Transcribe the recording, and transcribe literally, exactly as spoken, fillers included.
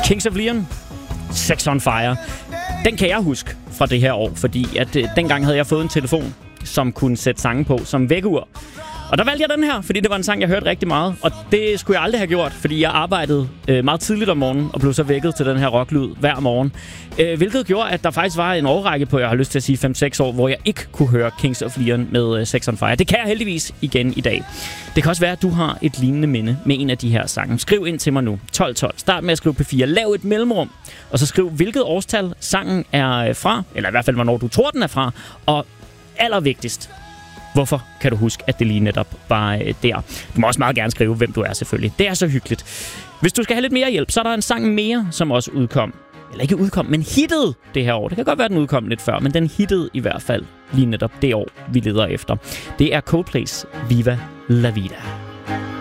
Kings of Leon, Sex on Fire. Den kan jeg huske fra det her år, fordi at, øh, dengang havde jeg fået en telefon, som kunne sætte sange på som vækkeur. Og der valgte jeg den her, fordi det var en sang, jeg hørte rigtig meget. Og det skulle jeg aldrig have gjort, fordi jeg arbejdede øh, meget tidligt om morgenen og blev så vækket til den her rocklyd hver morgen. Øh, hvilket gjorde, at der faktisk var en årrække på, jeg har lyst til at sige fem seks år, hvor jeg ikke kunne høre Kings of Leon med øh, Sex on Fire. Det kan jeg heldigvis igen i dag. Det kan også være, at du har et lignende minde med en af de her sange. Skriv ind til mig nu. tolv tolv. Start med at skrive P fire. Lav et mellemrum. Og så skriv, hvilket årstal sangen er fra. Eller i hvert fald, hvornår du tror, den er fra. Og allervigtigst, hvorfor kan du huske, at det lige netop var øh, der? Du må også meget gerne skrive, hvem du er selvfølgelig. Det er så hyggeligt. Hvis du skal have lidt mere hjælp, så er der en sang mere, som også udkom. Eller ikke udkom, men hittede det her år. Det kan godt være, at den udkom lidt før, men den hittede i hvert fald lige netop det år, vi leder efter. Det er Coldplay's Viva La Vida.